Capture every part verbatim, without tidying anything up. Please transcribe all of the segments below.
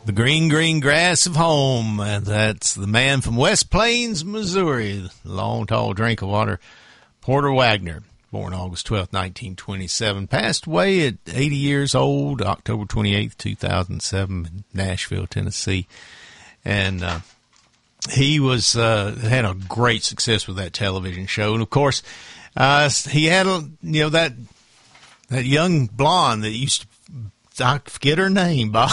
The green, green grass of home. And that's the man from West Plains, Missouri. Long, tall drink of water. Porter Wagoner, born August twelfth, nineteen twenty-seven. Passed away at eighty years old, October twenty-eighth, two thousand seven, in Nashville, Tennessee. And uh, he was uh, had a great success with that television show. And, of course, uh, he had, a, you know, that that young blonde that used to, I forget her name, Bob.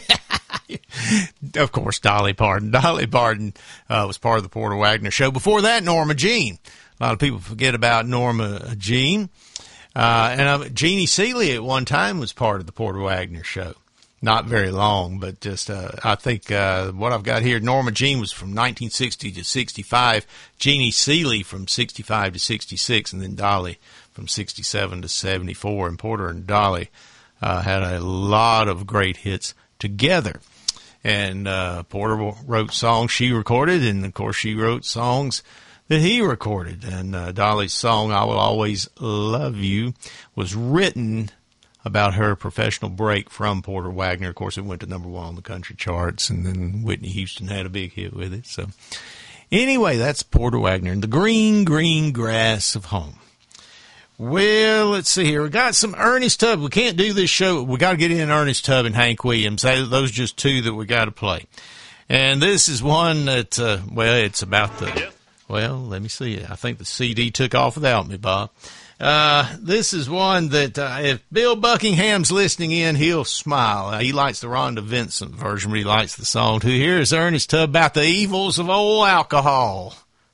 Of course, Dolly Parton. Dolly Parton uh, was part of the Porter Wagoner show. Before that, Norma Jean. A lot of people forget about Norma Jean. Uh, and uh, Jeannie Seeley at one time was part of the Porter Wagoner show. Not very long, but just uh, I think uh, what I've got here, Norma Jean was from nineteen sixty to sixty-five, Jeannie Seeley from sixty-five to sixty-six, and then Dolly from sixty-seven to seventy-four. And Porter and Dolly uh, had a lot of great hits together. And uh, Porter wrote songs she recorded, and, of course, she wrote songs that he recorded. And uh, Dolly's song, I Will Always Love You, was written about her professional break from Porter Wagoner. Of course, it went to number one on the country charts, and then Whitney Houston had a big hit with it. So anyway, that's Porter Wagoner and the green, green grass of home. Well, let's see here. We got some Ernest Tubb. We can't do this show. We got to get in Ernest Tubb and Hank Williams. Those are just two that we got to play. And this is one that, uh, well, it's about the, well, let me see. I think the C D took off without me, Bob. Uh, this is one that, uh, if Bill Buckingham's listening in, he'll smile. Uh, he likes the Rhonda Vincent version, but he likes the song too. Here is Ernest Tubb about the evils of old alcohol.